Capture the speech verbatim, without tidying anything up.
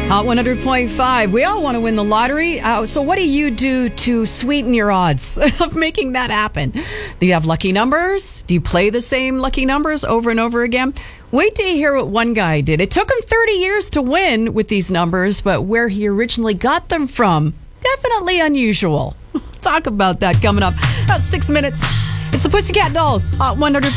Hot one hundred point five. We all want to win the lottery. Uh, so what do you do to sweeten your odds of making that happen? Do you have lucky numbers? Do you play the same lucky numbers over and over again? Wait till you hear what one guy did. It took him thirty years to win with these numbers, but where he originally got them from, definitely unusual. Talk about that coming up. About six minutes. It's the Pussycat Dolls. Hot one hundred.